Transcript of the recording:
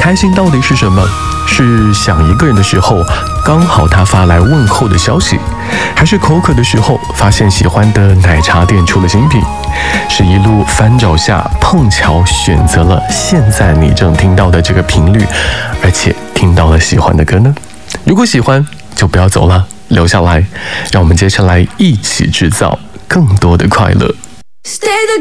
开心到底是什么？是想一个人的时候，刚好他发来问候的消息，还是口渴的时候发现喜欢的奶茶店出了新品，是一路翻找下碰巧选择了现在你正听到的这个频率，而且听到了喜欢的歌呢？如果喜欢，就不要走了，留下来，让我们接下来一起制造更多的快乐。